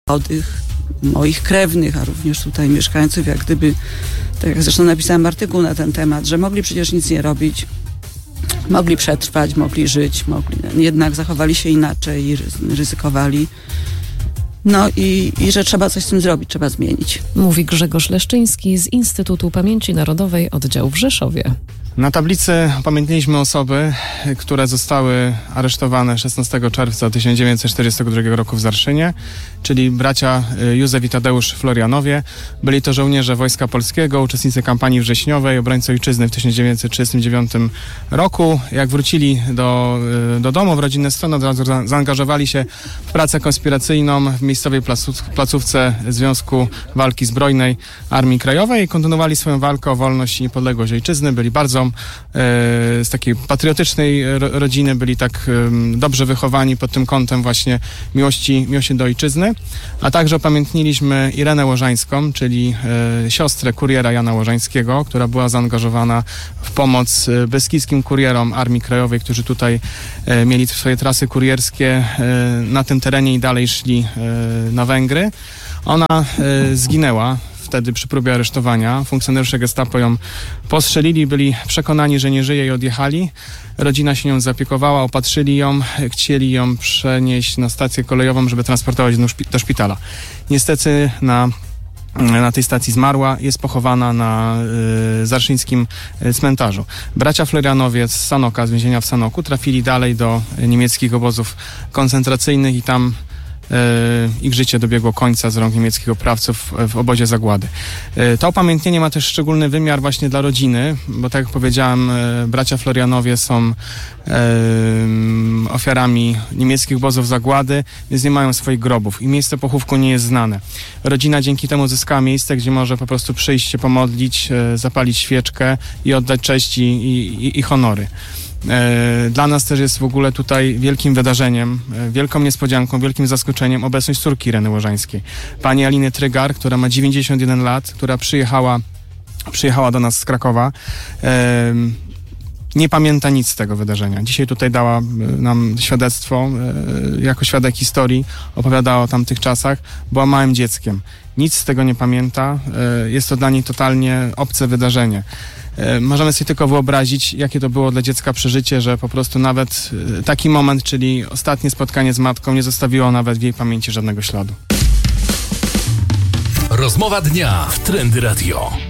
młodych, moich krewnych, a również tutaj mieszkańców, jak gdyby, tak jak zresztą napisałem artykuł na ten temat, że mogli przecież nic nie robić, mogli przetrwać, mogli żyć, jednak zachowali się inaczej i ryzykowali. No i że trzeba coś z tym zrobić, trzeba zmienić. Mówi Grzegorz Leszczyński z Instytutu Pamięci Narodowej, oddział w Rzeszowie. Na tablicy upamiętniliśmy osoby, które zostały aresztowane 16 czerwca 1942 roku w Zarszynie, czyli bracia Józef i Tadeusz Florianowie. Byli to żołnierze Wojska Polskiego, uczestnicy kampanii wrześniowej, obrońcy ojczyzny w 1939 roku. Jak wrócili do domu, w rodzinne strony, zaangażowali się w pracę konspiracyjną w miejscowej placówce Związku Walki Zbrojnej Armii Krajowej i kontynuowali swoją walkę o wolność i niepodległość ojczyzny. Byli bardzo z takiej patriotycznej rodziny, byli tak dobrze wychowani pod tym kątem właśnie miłości do ojczyzny. A także upamiętniliśmy Irenę Łożańską, czyli siostrę kuriera Jana Łożańskiego, która była zaangażowana w pomoc beskidzkim kurierom Armii Krajowej, którzy tutaj mieli swoje trasy kurierskie na tym terenie i dalej szli na Węgry. Ona zginęła wtedy przy próbie aresztowania. Funkcjonariusze Gestapo ją postrzelili, byli przekonani, że nie żyje i odjechali. Rodzina się nią zaopiekowała, opatrzyli ją, chcieli ją przenieść na stację kolejową, żeby transportować do szpitala. Niestety na tej stacji zmarła, jest pochowana na zarszyńskim cmentarzu. Bracia Florianowie z Sanoka, z więzienia w Sanoku, trafili dalej do niemieckich obozów koncentracyjnych i tam ich życie dobiegło końca z rąk niemieckich oprawców w obozie zagłady. To upamiętnienie ma też szczególny wymiar właśnie dla rodziny, bo tak jak powiedziałem, bracia Florianowie są ofiarami niemieckich obozów zagłady, więc nie mają swoich grobów i miejsce pochówku nie jest znane. Rodzina dzięki temu zyskała miejsce, gdzie może po prostu przyjść się pomodlić, zapalić świeczkę i oddać cześć i honory. Dla nas też jest w ogóle tutaj wielkim wydarzeniem, wielką niespodzianką, wielkim zaskoczeniem obecność córki Ireny Łożańskiej. Pani Aliny Trygar, która ma 91 lat, która przyjechała do nas z Krakowa. Nie pamięta nic z tego wydarzenia. Dzisiaj tutaj dała nam świadectwo, jako świadek historii, opowiadała o tamtych czasach, była małym dzieckiem. Nic z tego nie pamięta, jest to dla niej totalnie obce wydarzenie. Możemy sobie tylko wyobrazić, jakie to było dla dziecka przeżycie, że po prostu nawet taki moment, czyli ostatnie spotkanie z matką, nie zostawiło nawet w jej pamięci żadnego śladu. Rozmowa dnia w Trendy Radio.